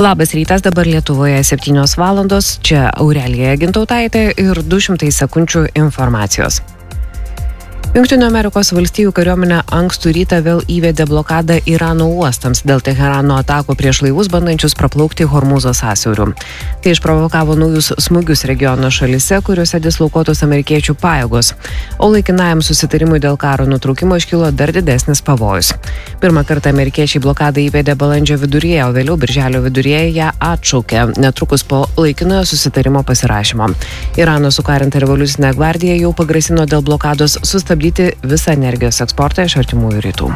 Labas rytas, dabar Lietuvoje 7 valandos, čia Aurelija Gintautaitė ir 200 sekundžių informacijos. Jungtinių Amerikos valstijų kariuomenė ankstų rytą vėl įvedė blokadą Irano uostams dėl Teherano atakų prieš laivus bandančius praplaukti Hormūzo sąsiauriu. Tai išprovokavo naujus smūgius regiono šalise, kuriuose dislokuotos amerikiečių pajėgos, o laikinajam susitarimui dėl karo nutraukimo iškilo dar didesnis pavojus. Pirmą kartą amerikiečiai blokadą įvedė balandžio viduryje, o vėliau birželio viduryje ją atšaukė, netrukus po laikinojo susitarimo pasirašymo. Irano sukarinta revoliucinė gvardija jau pagrasino dėl blokados sustabdyti visą energijos eksportą iš artimųjų rytų.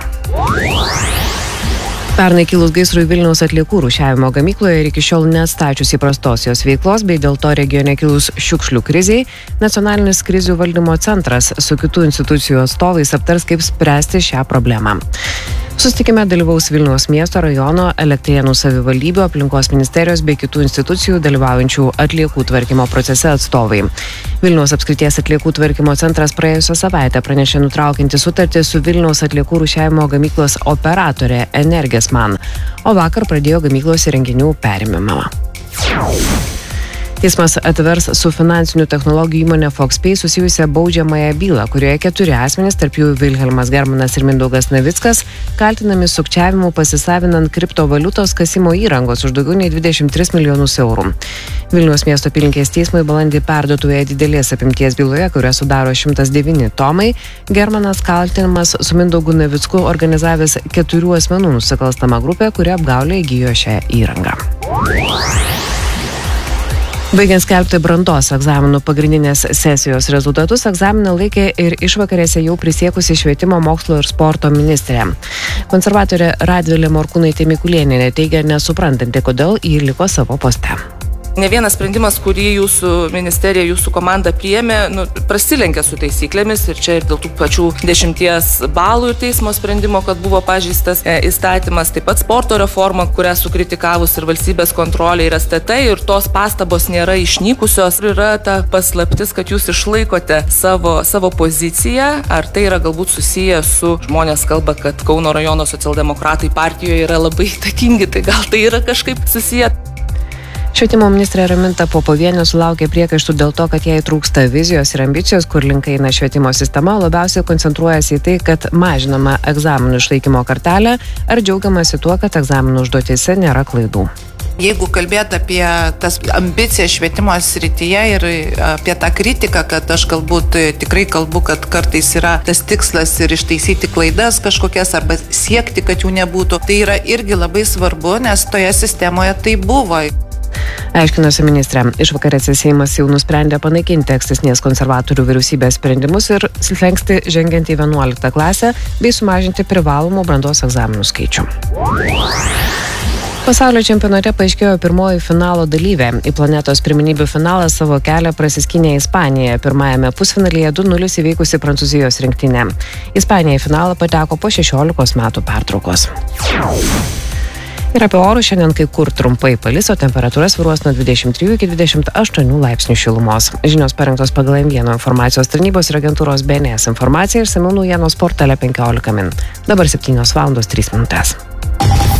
Pernai kilus gaisrui Vilniaus atliekų rūšiavimo gamykloje ir iki šiol neatstačius įprastos jos veiklos, bei dėl to regione kilus šiukšlių krizei, Nacionalinis krizių valdymo centras su kitų institucijų atstovais aptars, kaip spręsti šią problemą. Susitikime dalyvaus Vilniaus miesto, rajono, Elektrėnų savivaldybių, aplinkos ministerijos bei kitų institucijų dalyvaujančių atliekų tvarkymo procese atstovai. Vilniaus apskrities atliekų tvarkymo centras praėjusią savaitę pranešė nutraukianti sutartį su Vilniaus atliekų rūšiavimo gamyklos operatorė Energesman, o vakar pradėjo gamyklos įrenginių perėmimą. Teismas atvers su finansinių technologijų įmonė Foxpay susijusią baudžiamąją bylą, kurioje 4 asmenys, tarp jų Vilhelmas Germanas ir Mindaugas Navickas, kaltinami sukčiavimu pasisavinant kriptovaliutos kasimo įrangos už daugiau nei 23 milijonus eurų. Vilniaus miesto apylinkės teismui balandį perduotoje didelės apimties byloje, kurią sudaro 109 tomai, Germanas kaltinamas su Mindaugu Navicku organizavęs 4 asmenų nusikalstamą grupę, kuri apgaulė įgijo šią įrangą. Baigiant skelbti brandos egzaminų pagrindinės sesijos rezultatus, egzaminą laikė ir išvakarėse jau prisiekusi švietimo, mokslo ir sporto ministrė. Konservatorė Radvilė Morkūnaitė Mikulėnienė teigia nesuprantanti, kodėl ji liko savo poste. Ne vienas sprendimas, kurį jūsų ministerija, jūsų komanda priėmė, prasilenkia su taisyklėmis ir čia ir dėl tų pačių 10 balų ir teismo sprendimo, kad buvo pažeistas įstatymas, taip pat sporto reforma, kurią sukritikavus ir valstybės kontrolė ir STT, ir tos pastabos nėra išnykusios. Yra ta paslaptis, kad jūs išlaikote savo poziciją, ar tai yra galbūt susiję su, žmonės kalba, kad Kauno rajono socialdemokratai partijoje yra labai įtakingi, tai gal tai yra kažkaip susiję. Švietimo ministrė Raminta Popovienė sulaukė priekaištų dėl to, kad jai trūksta vizijos ir ambicijos, kur link eina švietimo sistema, labiausiai koncentruojasi į tai, kad mažinama egzaminų išlaikymo kartelę, ar džiaugiamasi tuo, kad egzaminų užduotyse nėra klaidų. Jeigu kalbėt apie tas ambicijas švietimo srityje ir apie tą kritiką, kad aš galbūt tikrai kalbu, kad kartais yra tas tikslas ir ištaisyti klaidas kažkokias arba siekti, kad jų nebūtų, tai yra irgi labai svarbu, nes toje sistemoje tai buvo. Aiškinosi ministrė. Išvakarėse Seimas jau nusprendė panaikinti ankstesnės konservatorių vyriausybės sprendimus ir slenksti žengiant į 11 klasę bei sumažinti privalomų brandos egzaminų skaičių. Pasaulio čempionate paaiškėjo pirmoji finalo dalyvė. Į planetos pirmenybių finalą savo kelią prasiskynė Ispanija, pirmajame pusfinalyje 2-0 įveikusi Prancūzijos rinktinę. Ispanija į finalą pateko po 16 metų pertraukos. Ir apie orus šiandien kai kur trumpai palis, o temperatūra svyruos nuo 23 iki 28 laipsnių šilumos. Žinios parengtos pagal M1 informacijos tarnybos ir agentūros BNS informacija ir išsamių naujienos portale 15 min. Dabar 7 valandos 3 minutės.